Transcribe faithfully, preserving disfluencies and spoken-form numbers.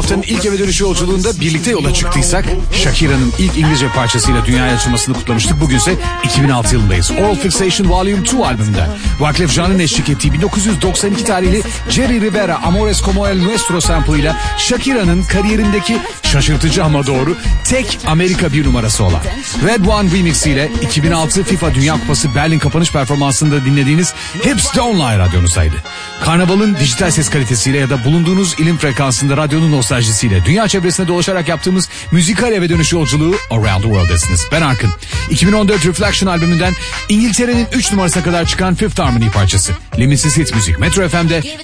haftanın ilk eve dönüş yolculuğunda birlikte yola çıktıysak Shakira'nın ilk İngilizce parçasıyla dünyaya açılmasını kutlamıştık. Bugünse iki bin altı yılındayız. Oral Fixation Volume iki albümünde Wyclef Jean'ın eşlik ettiği bin dokuz yüz doksan iki tarihli Jerry Rivera Amores Como El Nuestro sample'ıyla Shakira'nın kariyerindeki şaşırtıcı ama doğru tek Amerika bir numarası olan Red One Remix ile iki bin altı FIFA Dünya Kupası Berlin kapanış performansında dinlediğiniz Hips Don't Lie radyonuzdaydı. Karnaval'ın dijital ses kalitesiyle ya da bulunduğunuz ilim frekansında radyonun nostaljisiyle dünya çevresinde dolaşarak yaptığımız müzikal eve dönüş yolculuğu Around the World'desiniz. Ben Arkın. iki bin on dört Reflection albümünden İngiltere'nin üç numarasına kadar çıkan Fifth Harmony parçası. Limitsiz Hit Müzik Metro F M'de